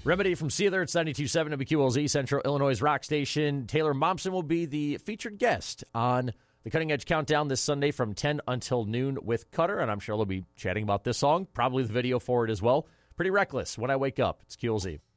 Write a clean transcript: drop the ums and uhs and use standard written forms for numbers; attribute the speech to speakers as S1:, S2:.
S1: Remedy from Sealer, it's 92.7 WQLZ, Central Illinois' rock station. Taylor Momsen will be the featured guest on the Cutting Edge Countdown this Sunday from 10 until noon with Cutter, and I'm sure they'll be chatting about this song, probably the video for it as well. Pretty Reckless, When I Wake Up. It's QLZ.